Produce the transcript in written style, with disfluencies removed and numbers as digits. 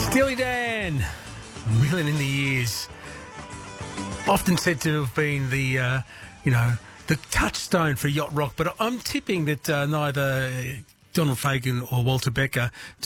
Steely Dan, Million in the Years. Often said to have been the touchstone for yacht rock, but I'm tipping that neither Donald Fagen or Walter Becker